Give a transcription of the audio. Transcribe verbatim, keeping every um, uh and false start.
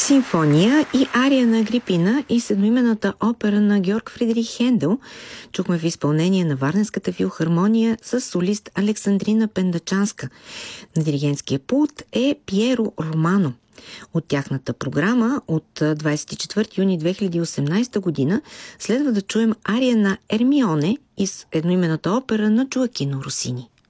Симфония и ария на Агрипина и седмоименната опера на Георг Фридрих Хендел чухме в изпълнение на Варненската филхармония с солист Александрина Пендачанска. На диригентския пулт е Пиеро Романо. От тяхната програма от двадесет и четвърти юни две хиляди и осемнадесета година следва да чуем ария на Ермионе из едноименната опера на Джоакино Росини.